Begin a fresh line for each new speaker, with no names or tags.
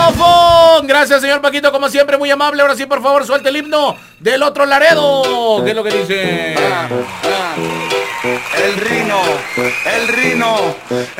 micrófono. Gracias, señor Paquito, como siempre, muy amable. Ahora sí, por favor, suelte el himno del otro Laredo. ¿Qué es lo que dice?
El Rino.